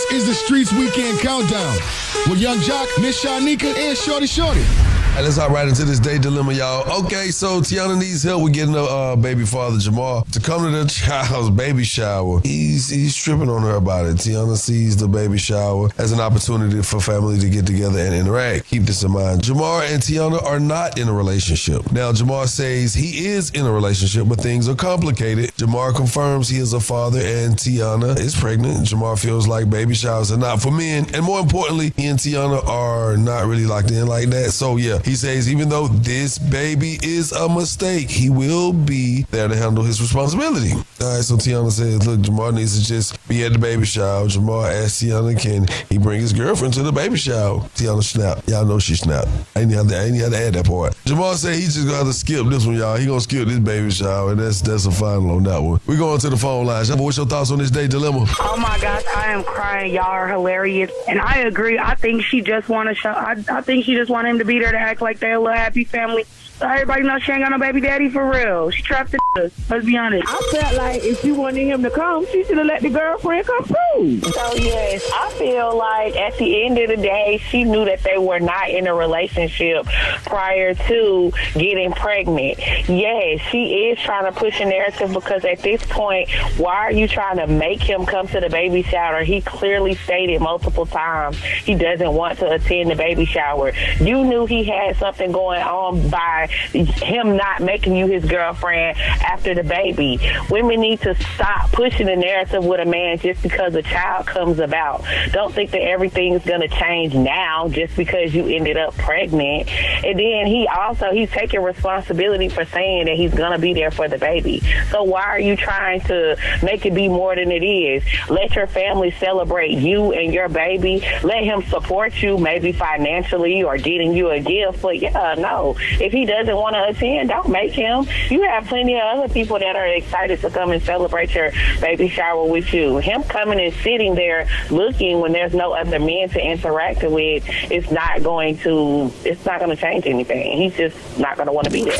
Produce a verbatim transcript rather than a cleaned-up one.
This is the Streets Weekend Countdown with Young Jock, Miss Shanika, and Shorty Shorty. All right, let's hop right into this day dilemma, y'all. Okay, so Tiana needs help with getting a uh, baby father, Jamar, to come to the child's baby shower. He's he's tripping on her about it. Tiana sees the baby shower as an opportunity for family to get together and interact. Keep this in mind. Jamar and Tiana are not in a relationship. Now, Jamar says he is in a relationship, but things are complicated. Jamar confirms he is a father and Tiana is pregnant. Jamar feels like baby showers are not for men. And more importantly, he and Tiana are not really locked in like that. So, yeah. He says even though this baby is a mistake, he will be there to handle his responsibility. All right, so Tiana says, look, Jamar needs to just be at the baby shower. Jamar asks Tiana, can he bring his girlfriend to the baby shower? Tiana snapped. Y'all know she snapped. I ain't have to, I ain't have to add that part. Jamar said he just got to skip this one, y'all. He gonna skip this baby shower, and that's that's a final on that one. We going to the phone line. Shabba, what's your thoughts on this day dilemma? Oh my gosh, I am crying. Y'all are hilarious, and I agree. I think she just want to show. I, I think she just want him to be there to act like they're a little happy family. So everybody knows she ain't got no baby daddy for real. She trapped the let's be honest. I felt like if she wanted him to come, she should have let the girlfriend come through. So, yes, I feel like at the end of the day, she knew that they were not in a relationship prior to getting pregnant. Yes, she is trying to push a narrative because at this point, why are you trying to make him come to the baby shower? He clearly stated multiple times he doesn't want to attend the baby shower. You knew he had something going on by him not making you his girlfriend after the baby. Women need to stop pushing the narrative with a man just because a child comes about. Don't think that everything's going to change now just because you ended up pregnant. And then he also, he's taking responsibility for saying that he's going to be there for the baby. So why are you trying to make it be more than it is? Let your family celebrate you and your baby. Let him support you maybe financially or getting you a gift. But yeah, no. If he doesn't want to attend, don't make him. You have plenty of other people that are excited to come and celebrate your baby shower with you. Him coming and sitting there looking when there's no other men to interact with, it's not going to, it's not going to change anything. He's just not going to want to be there.